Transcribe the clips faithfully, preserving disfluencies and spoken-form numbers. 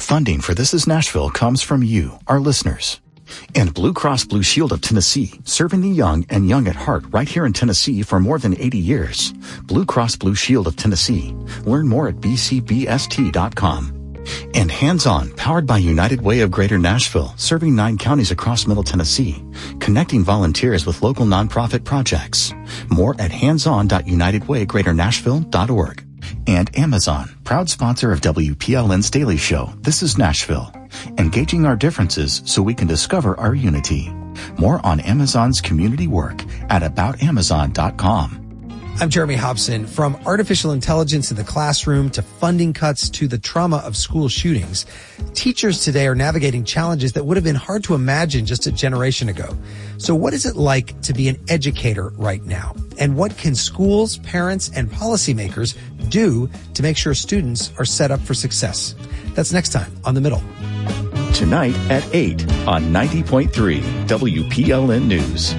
Funding for This Is Nashville comes from you, our listeners. And Blue Cross Blue Shield of Tennessee, serving the young and young at heart right here in Tennessee for more than eighty years. Blue Cross Blue Shield of Tennessee. Learn more at b c b s t dot com. And Hands On, powered by United Way of Greater Nashville, serving nine counties across Middle Tennessee, connecting volunteers with local nonprofit projects. More at hands on dot united way greater nashville dot org. And Amazon, proud sponsor of W P L N's Daily Show, This Is Nashville, engaging our differences so we can discover our unity. More on Amazon's community work at about amazon dot com. I'm Jeremy Hobson. From artificial intelligence in the classroom to funding cuts to the trauma of school shootings, teachers today are navigating challenges that would have been hard to imagine just a generation ago. So what is it like to be an educator right now? And what can schools, parents, and policymakers do to make sure students are set up for success? That's next time on The Middle. Tonight at eight on ninety point three W P L N News.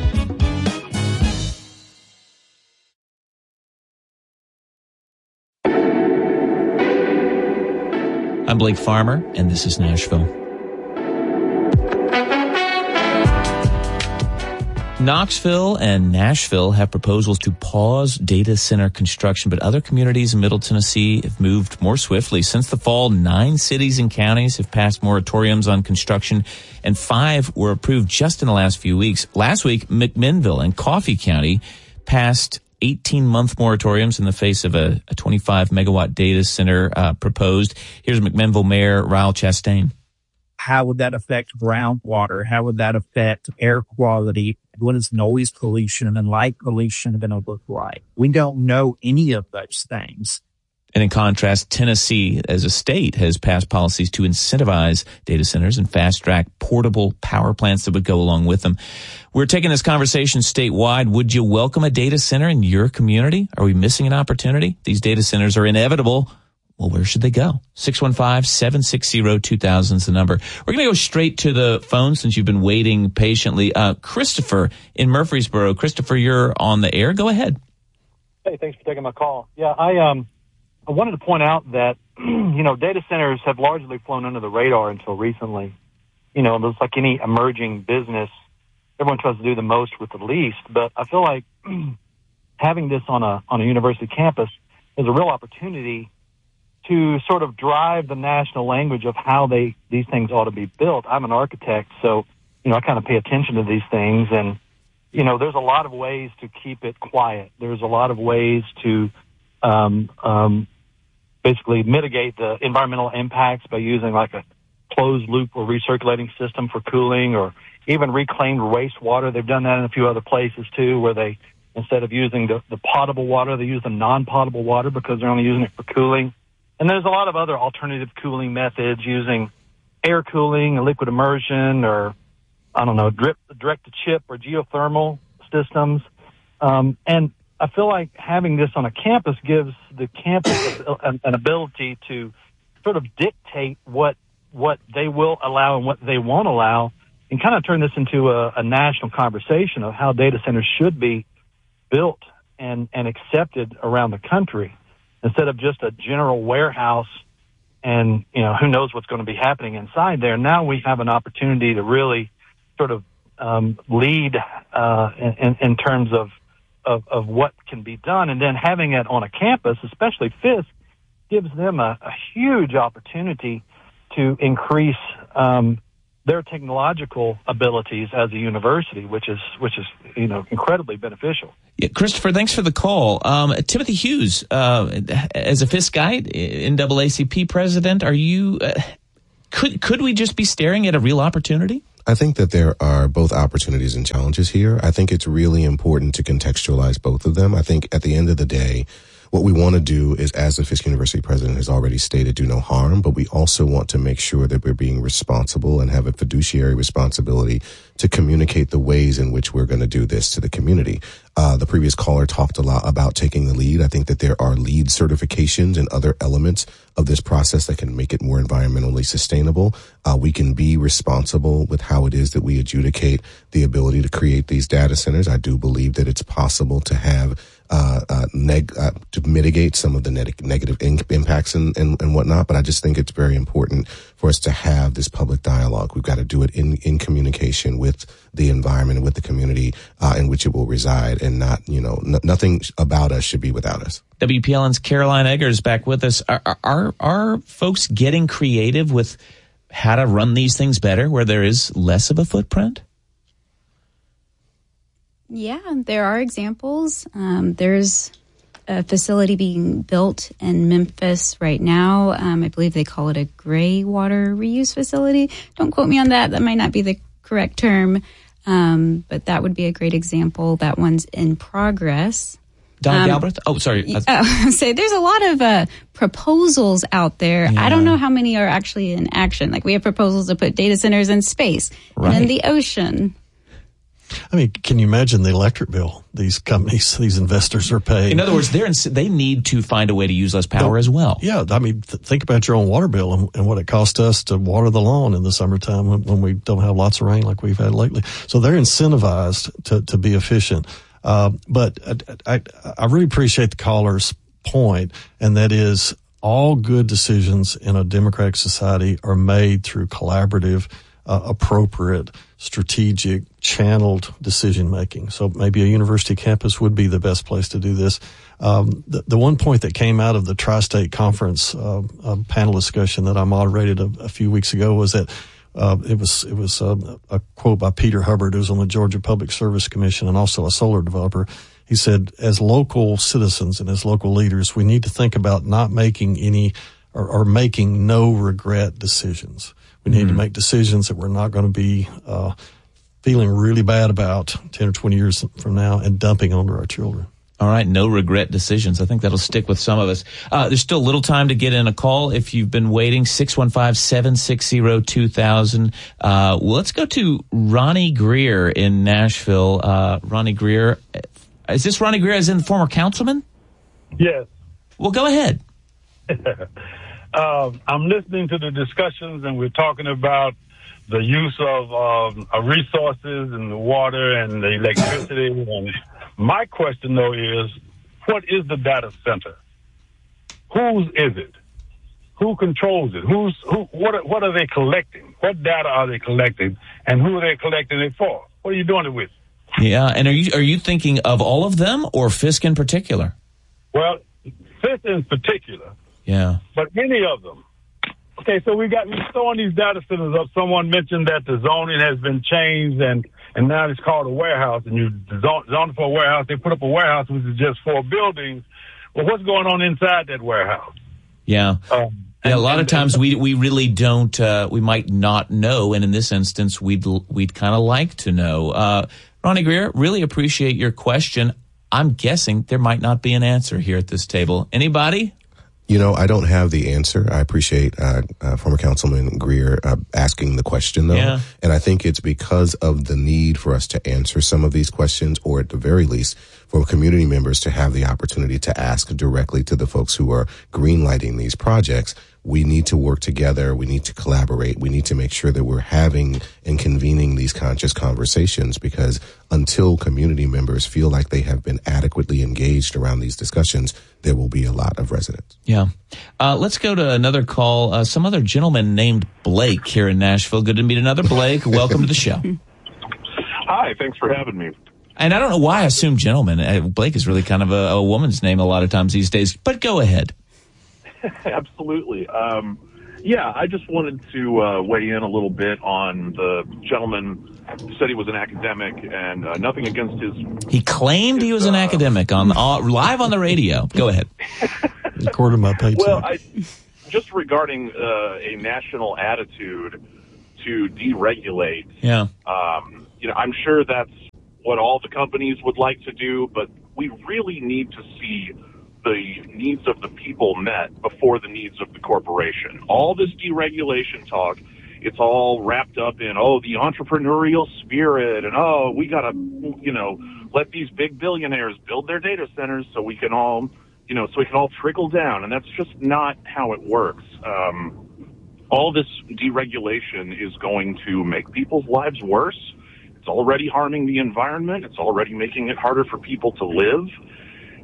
I'm Blake Farmer, and this is Nashville. Knoxville and Nashville have proposals to pause data center construction, but other communities in Middle Tennessee have moved more swiftly. Since the fall, nine cities and counties have passed moratoriums on construction, and five were approved just in the last few weeks. Last week, McMinnville and Coffee County passed eighteen-month moratoriums in the face of a, a twenty-five megawatt data center uh, proposed. Here's McMinnville Mayor Ryle Chastain. How would that affect groundwater? How would that affect air quality? What is noise pollution and light pollution going to look like? We don't know any of those things. And in contrast, Tennessee as a state has passed policies to incentivize data centers and fast-track portable power plants that would go along with them. We're taking this conversation statewide. Would you welcome a data center in your community? Are we missing an opportunity? These data centers are inevitable. Well, where should they go? six one five, seven six zero, two thousand is the number. We're going to go straight to the phone since you've been waiting patiently. Uh, Christopher in Murfreesboro. Christopher, you're on the air. Go ahead. Hey, thanks for taking my call. Yeah, I um, I wanted to point out that, you know, data centers have largely flown under the radar until recently. You know, it's like any emerging business. Everyone tries to do the most with the least, but I feel like having this on a on a university campus is a real opportunity to sort of drive the national language of how they these things ought to be built. I'm an architect, so, you know, I kind of pay attention to these things, and, you know, there's a lot of ways to keep it quiet. There's a lot of ways to um, um, basically mitigate the environmental impacts by using like a closed loop or recirculating system for cooling, or even reclaimed wastewater. They've done that in a few other places too, where they, instead of using the, the potable water, they use the non-potable water because they're only using it for cooling. And there's a lot of other alternative cooling methods using air cooling and liquid immersion, or, I don't know, drip, direct to chip or geothermal systems. Um, and I feel like having this on a campus gives the campus an, an ability to sort of dictate what what they will allow and what they won't allow, and kind of turn this into a, a national conversation of how data centers should be built and, and accepted around the country, instead of just a general warehouse and, you know, who knows what's going to be happening inside there. Now we have an opportunity to really sort of um, lead uh, in, in terms of, of, of what can be done. And then having it on a campus, especially Fisk, gives them a, a huge opportunity to increase um, their technological abilities as a university, which is, which is, you know, incredibly beneficial. Yeah, Christopher, thanks for the call. Um, Timothy Hughes, uh, as a Fisk guy, N double A C P president, are you, uh, could, could we just be staring at a real opportunity? I think that there are both opportunities and challenges here. I think it's really important to contextualize both of them. I think at the end of the day, what we want to do is, as the Fisk University president has already stated, do no harm, but we also want to make sure that we're being responsible and have a fiduciary responsibility to communicate the ways in which we're going to do this to the community. Uh, the previous caller talked a lot about taking the lead. I think that there are LEED certifications and other elements of this process that can make it more environmentally sustainable. Uh, we can be responsible with how it is that we adjudicate the ability to create these data centers. I do believe that it's possible to have uh, uh, neg- uh, to mitigate some of the neg- negative in- impacts and, and, and whatnot. But I just think it's very important for us to have this public dialogue. We've got to do it in, in communication with the environment and with the community uh, in which it will reside, and not, you know, n- nothing about us should be without us. W P L N's Caroline Eggers back with us. Are, are, are folks getting creative with how to run these things better where there is less of a footprint? Yeah, there are examples. Um, there's a facility being built in Memphis right now. Um, I believe they call it a gray water reuse facility. Don't quote me on that. That might not be the correct term, um, but that would be a great example. That one's in progress. Don Um, Galbraith? Oh, sorry. Uh, say there's a lot of uh, proposals out there. Yeah. I don't know how many are actually in action. Like we have proposals to put data centers in space Right. and in the ocean. I mean, can you imagine the electric bill these companies, these investors are paying? In other words, they're in, they need to find a way to use less power as well. Yeah, I mean, th- think about your own water bill and, and what it costs us to water the lawn in the summertime when, when we don't have lots of rain like we've had lately. So they're incentivized to, to be efficient. Uh, but I, I, I really appreciate the caller's point, and that is all good decisions in a democratic society are made through collaborative, uh, appropriate, strategic, channeled decision making. So maybe a university campus would be the best place to do this. Um, the, the one point that came out of the Tri-State Conference uh, uh, panel discussion that I moderated a, a few weeks ago was that uh, it was it was uh, a quote by Peter Hubbard, who's on the Georgia Public Service Commission and also a solar developer. He said, as local citizens and as local leaders, we need to think about not making any or, or making no regret decisions. We need mm-hmm. to make decisions that we're not going to be uh, feeling really bad about ten or twenty years from now and dumping onto our children. All right, no regret decisions. I think that'll stick with some of us. Uh, there's still a little time to get in a call if you've been waiting. six one five, seven six zero, two thousand. Uh, well, let's go to Ronnie Greer in Nashville. Uh, Ronnie Greer. Is this Ronnie Greer as in former councilman? Yes. Well, go ahead. Uh, I'm listening to the discussions, and we're talking about the use of um, uh, resources and the water and the electricity. And my question, though, is what is the data center? Whose is it? Who controls it? Who's who? What are, what are they collecting? What data are they collecting, and who are they collecting it for? What are you doing it with? Yeah, and are you are you thinking of all of them or Fisk in particular? Well, Fisk in particular. Yeah. But many of them. Okay, so we got, we're throwing these data centers up. Someone mentioned that the zoning has been changed, and, and now it's called a warehouse, and you zone, zone for a warehouse. They put up a warehouse, which is just four buildings. Well, what's going on inside that warehouse? Yeah. Um, yeah, a lot and, of times and, we we really don't, uh, we might not know, and in this instance, we'd, we'd kind of like to know. Uh, Ronnie Greer, really appreciate your question. I'm guessing there might not be an answer here at this table. Anybody? You know, I don't have the answer. I appreciate uh, uh, former Councilman Greer uh, asking the question, though. Yeah. And I think it's because of the need for us to answer some of these questions, or at the very least, for community members to have the opportunity to ask directly to the folks who are greenlighting these projects. We need to work together. We need to collaborate. We need to make sure that we're having and convening these conscious conversations, because until community members feel like they have been adequately engaged around these discussions, there will be a lot of resonance. Yeah. Uh, let's go to another call. Uh, some other gentleman named Blake here in Nashville. Good to meet another Blake. Welcome to the show. Hi, thanks for having me. And I don't know why I assume gentleman. Uh, Blake is really kind of a, a woman's name a lot of times these days, but go ahead. Absolutely. Um, yeah, I just wanted to uh, weigh in a little bit on the gentleman who said he was an academic, and uh, nothing against his... He claimed his, he was an uh, academic on uh, live on the radio. Go ahead. According to my paycheck. Well, I, just regarding uh, a national attitude to deregulate, yeah. um, you know, I'm sure that's what all the companies would like to do, but we really need to see the needs of the people met before the needs of the corporation. All this deregulation talk, it's all wrapped up in, oh, the entrepreneurial spirit, and, oh, we got to, you know, let these big billionaires build their data centers so we can all, you know, so we can all trickle down. And that's just not how it works. Um, all this deregulation is going to make people's lives worse. It's already harming the environment. It's already making it harder for people to live.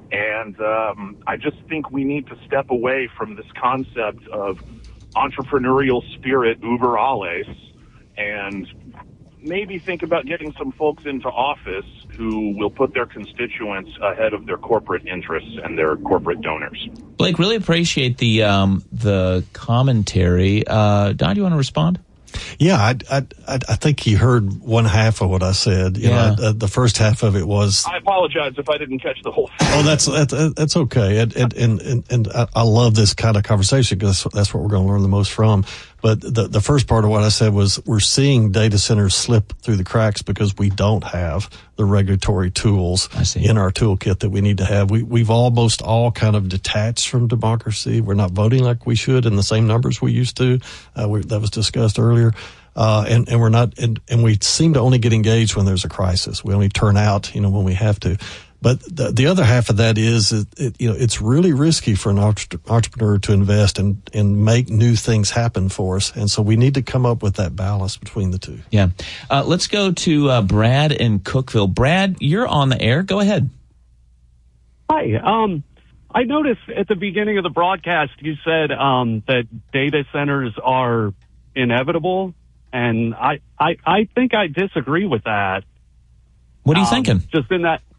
And um, I just think we need to step away from this concept of entrepreneurial spirit uber alles and maybe think about getting some folks into office who will put their constituents ahead of their corporate interests and their corporate donors. Blake, really appreciate the um, the commentary. Uh, Don, do you want to respond? Yeah, I, I, I think he heard one half of what I said. You Yeah. know, the first half of it was. I apologize if I didn't catch the whole thing. Oh, that's that's, that's okay. And and and, and I, I love this kind of conversation because that's what we're going to learn the most from. But the the first part of what I said was we're seeing data centers slip through the cracks because we don't have the regulatory tools in our toolkit that we need to have. We we've almost all kind of detached from democracy. We're not voting like we should in the same numbers we used to. Uh, we, that was discussed earlier. Uh, and, and we're not, and, and we seem to only get engaged when there's a crisis. We only turn out, you know, when we have to. But the, the other half of that is, it, it, you know, it's really risky for an entre- entrepreneur to invest and, and make new things happen for us. And so we need to come up with that balance between the two. Yeah. Uh, let's go to uh, Brad in Cookeville. Brad, you're on the air. Go ahead. Hi. Um, I noticed at the beginning of the broadcast you said um, that data centers are inevitable. And I, I, I think I disagree with that. What are you um, thinking? Just in that,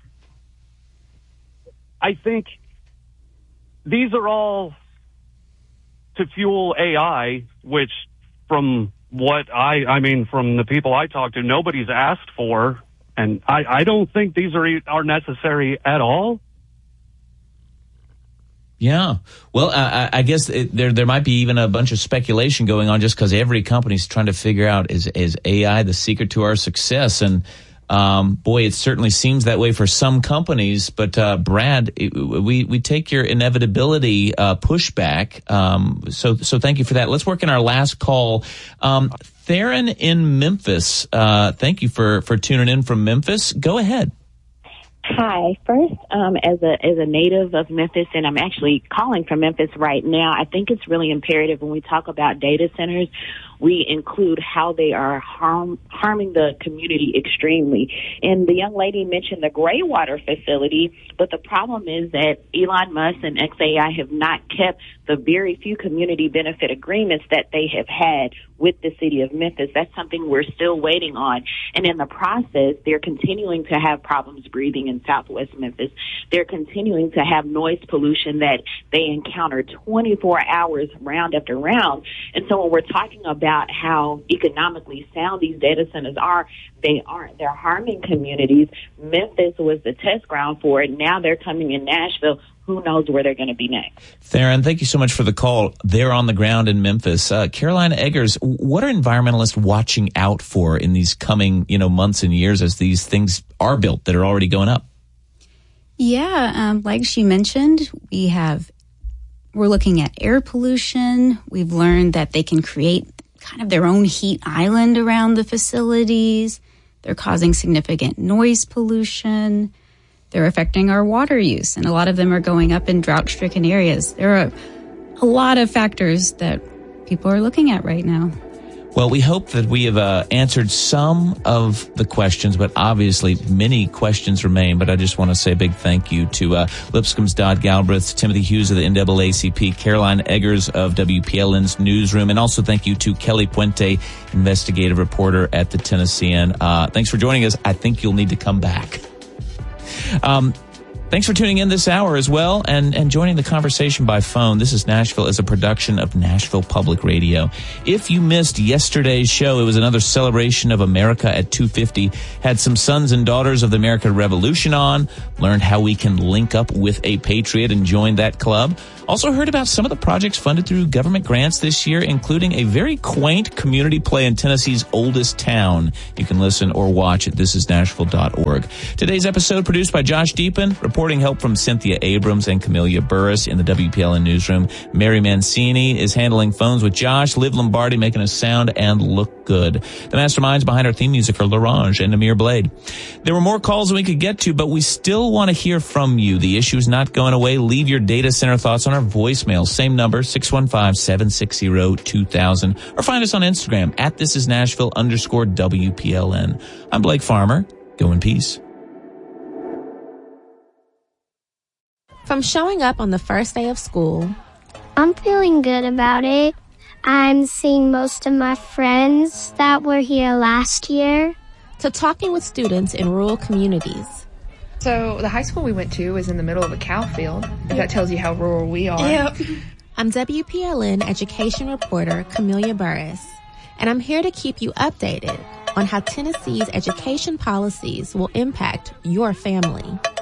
I think these are all to fuel A I, which from what I, I mean, from the people I talk to, nobody's asked for. And I, I don't think these are, are necessary at all. Yeah. Well, I, I guess it, there there might be even a bunch of speculation going on just because every company's trying to figure out, is is A I the secret to our success? And um, boy, it certainly seems that way for some companies. But uh, Brad, it, we we take your inevitability uh, pushback. Um, so so thank you for that. Let's work in our last call. Um, Theron in Memphis. Uh, thank you for for tuning in from Memphis. Go ahead. Hi. First, um, as a as a native of Memphis, and I'm actually calling from Memphis right now, I think it's really imperative when we talk about data centers, we include how they are harm, harming the community extremely. And the young lady mentioned the Graywater facility, but the problem is that Elon Musk and X A I have not kept the very few community benefit agreements that they have had with the city of Memphis. That's something we're still waiting on. And in the process, they're continuing to have problems breathing in Southwest Memphis. They're continuing to have noise pollution that they encounter twenty-four hours round after round. And so when we're talking about how economically sound these data centers are, they aren't. They're harming communities. Memphis was the test ground for it. Now they're coming in Nashville. Who knows where they're going to be next? Theron, thank you so much for the call. They're on the ground in Memphis. Uh, Caroline Eggers, what are environmentalists watching out for in these coming, you know, months and years as these things are built that are already going up? Yeah, um, like she mentioned, we have, we're looking at air pollution. We've learned that they can create kind of their own heat island around the facilities. They're causing significant noise pollution. They're affecting our water use, and a lot of them are going up in drought-stricken areas. There are a lot of factors that people are looking at right now. Well, we hope that we have uh, answered some of the questions, but obviously many questions remain. But I just want to say a big thank you to uh, Lipscomb's Dodd Galbraith, Timothy Hughes of the N double A C P, Caroline Eggers of W P L N's Newsroom, and also thank you to Kelly Puente, investigative reporter at the Tennessean. Uh, thanks for joining us. I think you'll need to come back. Um, thanks for tuning in this hour as well and, and joining the conversation by phone. This is Nashville as a production of Nashville Public Radio. If you missed yesterday's show, it was another celebration of America at two fifty. Had some sons and daughters of the American Revolution on, learned how we can link up with a patriot and join that club. Also heard about some of the projects funded through government grants this year, including a very quaint community play in Tennessee's oldest town. You can listen or watch at this is nashville dot org. Today's episode produced by Josh Deepin, reporting help from Cynthia Abrams and Camelia Burris in the W P L N newsroom. Mary Mancini is handling phones with Josh. Liv Lombardi making us sound and look good. The masterminds behind our theme music are Larange and Amir Blade. There were more calls than we could get to, but we still want to hear from you. The issue is not going away. Leave your data center thoughts on our voicemail. Same number, six one five, seven six zero, two thousand. Or find us on Instagram at this is Nashville underscore W P L N. I'm Blake Farmer. Go in peace. From showing up on the first day of school, I'm feeling good about it. I'm seeing most of my friends that were here last year, to talking with students in rural communities. So the high school we went to is in the middle of a cow field. If that tells you how rural we are. Yep. I'm W P L N education reporter Camelia Burris, and I'm here to keep you updated on how Tennessee's education policies will impact your family.